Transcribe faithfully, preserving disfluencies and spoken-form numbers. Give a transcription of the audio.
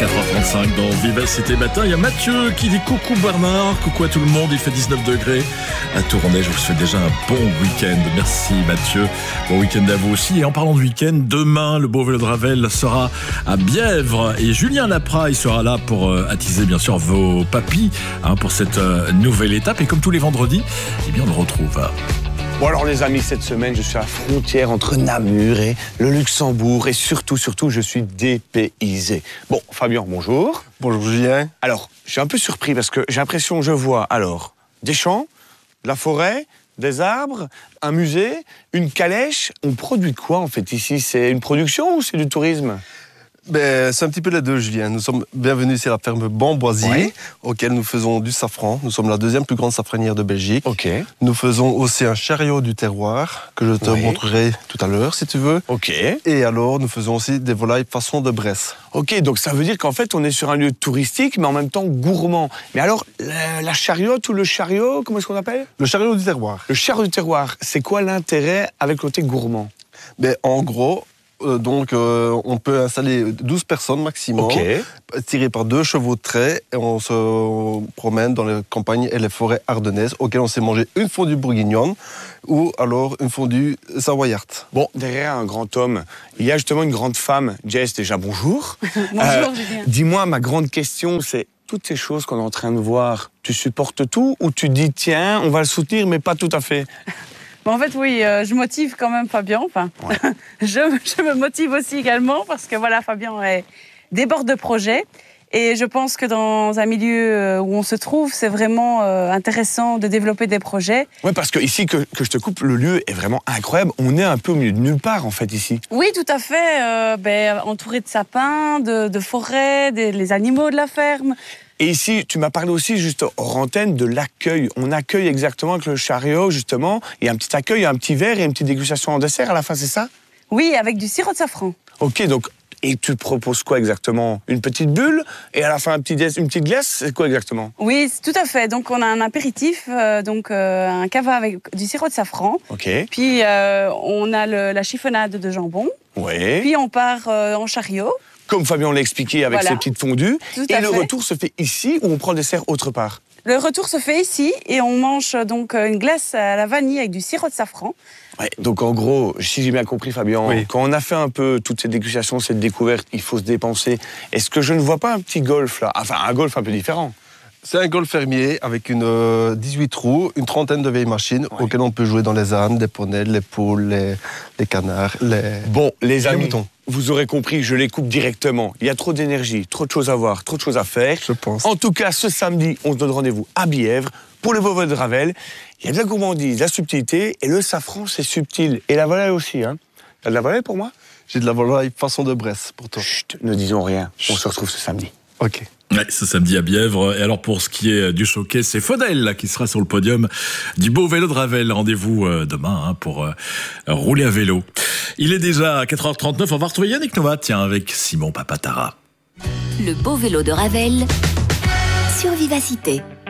quatre heures trente-cinq dans Vivacité Matin. Il y a Mathieu qui dit coucou Bernard, coucou à tout le monde, il fait dix-neuf degrés à Tournai. Je vous souhaite déjà un bon week-end. Merci Mathieu, bon week-end à vous aussi. Et en parlant de week-end, demain le beau vélo de Ravel sera à Bièvre et Julien Lapra, il sera là pour euh, attiser bien sûr vos papilles hein, pour cette euh, nouvelle étape. Et comme tous les vendredis, eh bien on le retrouve. Hein. Bon alors les amis, cette semaine, je suis à la frontière entre Namur et le Luxembourg et surtout, surtout, je suis dépaysé. Bon, Fabien, bonjour. Bonjour Julien. Alors, je suis un peu surpris parce que j'ai l'impression que je vois alors des champs, de la forêt, des arbres, un musée, une calèche. On produit quoi en fait ici? C'est une production ou c'est du tourisme? Ben, c'est un petit peu les deux, Julien. Nous sommes bienvenus ici à la ferme Bamboisier, oui. auquel nous faisons du safran. Nous sommes la deuxième plus grande safranière de Belgique. Okay. Nous faisons aussi un chariot du terroir, que je te oui. montrerai tout à l'heure, si tu veux. Okay. Et alors, nous faisons aussi des volailles façon de Bresse. Ok, donc ça veut dire qu'en fait, on est sur un lieu touristique, mais en même temps gourmand. Mais alors, la, la chariote ou le chariot, comment est-ce qu'on appelle? Le chariot du terroir. Le chariot du terroir, c'est quoi l'intérêt avec le côté gourmand? Ben, en gros... Donc, euh, on peut installer douze personnes maximum, okay. tirées par deux chevaux de trait, et on se promène dans les campagnes et les forêts ardennaises, auxquelles on sait manger une fondue bourguignonne ou alors une fondue savoyarde. Bon, derrière un grand homme, il y a justement une grande femme. Jess, déjà bonjour. Bonjour, euh, Julien. Dis-moi, ma grande question, c'est toutes ces choses qu'on est en train de voir, tu supportes tout ou tu dis, tiens, on va le soutenir, mais pas tout à fait? Bon, en fait, oui, euh, je motive quand même Fabien. Enfin, ouais. je, je me motive aussi également parce que voilà, Fabien est, déborde de projets. Et je pense que dans un milieu où on se trouve, c'est vraiment euh, intéressant de développer des projets. Oui, parce que ici, que, que je te coupe, le lieu est vraiment incroyable. On est un peu au milieu de nulle part, en fait, ici. Oui, tout à fait. Euh, ben, entouré de sapins, de, de forêts, des, les animaux de la ferme. Et ici, tu m'as parlé aussi, juste hors antenne, de l'accueil. On accueille exactement avec le chariot, justement. Il y a un petit accueil, un petit verre et une petite dégustation en dessert à la fin, c'est ça? Oui, avec du sirop de safran. Ok, donc, et tu proposes quoi exactement? Une petite bulle et à la fin un petit, une petite glace? C'est quoi exactement? Oui, tout à fait. Donc, on a un apéritif, euh, donc euh, un cava avec du sirop de safran. Ok. Puis, euh, on a le, la chiffonnade de jambon. Oui. Puis, on part euh, en chariot. Comme Fabien l'a expliqué avec voilà. ses petites fondues. Tout et à le fait. retour se fait ici ou on prend le dessert autre part? Le retour se fait ici et on mange donc une glace à la vanille avec du sirop de safran. Ouais, donc en gros, si j'ai bien compris Fabien, oui. quand on a fait un peu toutes ces dégustations, cette découverte, il faut se dépenser. Est-ce que je ne vois pas un petit golf là? Enfin, un golf un peu différent. C'est un golf fermier avec une euh, dix-huit trous, une trentaine de vieilles machines ouais. auxquelles on peut jouer dans les ânes, les poneys, les poules, les, les canards, les... Bon, les amis, les moutons. Vous aurez compris, je les coupe directement. Il y a trop d'énergie, trop de choses à voir, trop de choses à faire. Je pense. En tout cas, ce samedi, on se donne rendez-vous à Bièvre pour le beau vélo de Ravel. Il y a de la gourmandise, de la subtilité, et le safran, c'est subtil. Et la volaille aussi, hein. T'as de la volaille pour moi? J'ai de la volaille façon de Bresse pour toi. Chut, ne disons rien. Chut. On se retrouve ce samedi. Ok. Ouais, ce samedi à Bièvre. Et alors pour ce qui est du showcase, c'est Faudel là, qui sera sur le podium du beau vélo de Ravel. Rendez-vous euh, demain hein, pour euh, rouler à vélo. Il est déjà quatre heures trente-neuf. On va retrouver Yannick Noah, tiens, avec Simon Papatara. Le beau vélo de Ravel sur Vivacité.